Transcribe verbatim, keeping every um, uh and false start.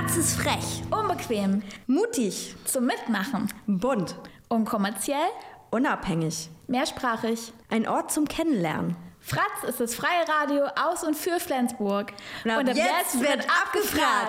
Fratz ist frech, unbequem, mutig, zum Mitmachen, bunt, unkommerziell, unabhängig, mehrsprachig. Ein Ort zum Kennenlernen. Fratz ist das freie Radio aus und für Flensburg. Und ab, und ab jetzt, jetzt wird abgefragt.